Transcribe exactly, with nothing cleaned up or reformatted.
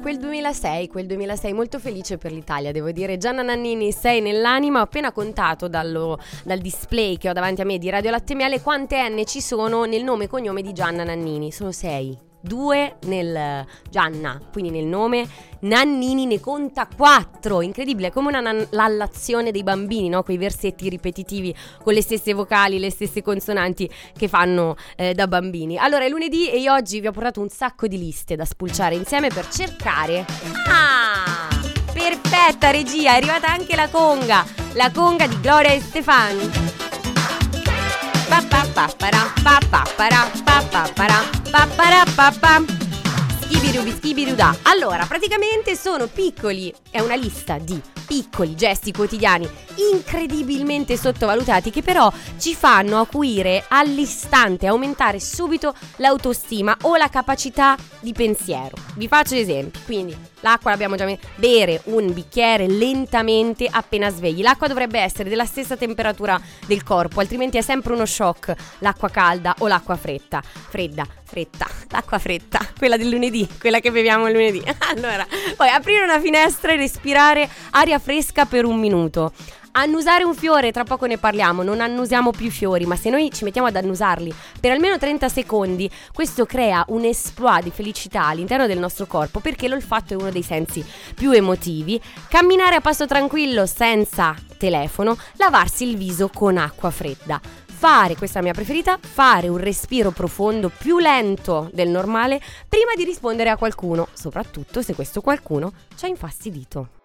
quel duemilasei, quel duemilasei molto felice per l'Italia, devo dire. Gianna Nannini, sei nell'anima. Ho appena contato dallo, dal display che ho davanti a me di Radio Latte e Miele quante N ci sono nel nome e cognome di Gianna Nannini. Sono sei. Due nel Gianna, quindi nel nome. Nannini ne conta quattro. Incredibile, come una nan- l'allazione dei bambini, no? Quei versetti ripetitivi con le stesse vocali, le stesse consonanti che fanno eh, da bambini. Allora è lunedì e io oggi vi ho portato un sacco di liste da spulciare insieme per cercare. Ah, perfetta regia, è arrivata anche la conga. La conga di Gloria e Stefan. Pa pa pa para pa pa para pa pa para pa para pa pa. Schibirubi schibiruda. Allora, praticamente sono piccoli, è una lista di piccoli gesti quotidiani incredibilmente sottovalutati che però ci fanno acuire all'istante, aumentare subito l'autostima o la capacità di pensiero. Vi faccio esempi. Quindi l'acqua l'abbiamo già messa. Bere un bicchiere lentamente appena svegli. L'acqua dovrebbe essere della stessa temperatura del corpo, altrimenti è sempre uno shock l'acqua calda o l'acqua fredda. Fredda, fretta, l'acqua fretta, quella del lunedì, quella che beviamo il lunedì. Allora, poi aprire una finestra e respirare aria fresca per un minuto. Annusare un fiore, tra poco ne parliamo. Non annusiamo più fiori, ma se noi ci mettiamo ad annusarli per almeno trenta secondi, questo crea un exploit di felicità all'interno del nostro corpo, perché l'olfatto è uno dei sensi più emotivi. Camminare a passo tranquillo senza telefono. Lavarsi il viso con acqua fredda. Fare, questa è la mia preferita, fare un respiro profondo più lento del normale prima di rispondere a qualcuno, soprattutto se questo qualcuno ci ha infastidito.